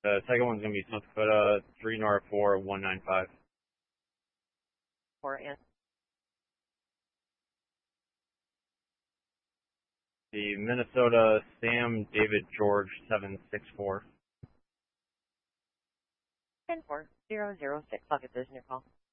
The second one's going to be South Dakota 3 North 4 195. 4 and The Minnesota Sam David George 764. 10-4, 006. I'll get those in your call.